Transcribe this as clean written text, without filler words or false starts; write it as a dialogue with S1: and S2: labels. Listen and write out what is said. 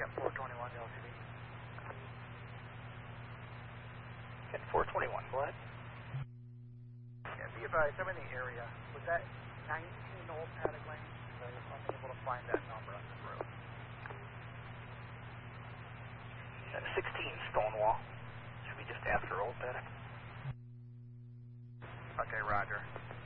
S1: Cat 421 LCD.
S2: Cat 421, go ahead.
S1: Yeah, be advised, I'm in the area. Was that 19 Old Paddock Lane? I was unable to find that number on this road.
S2: 16 Stonewall. Should be just after Old Paddock.
S1: Okay, roger.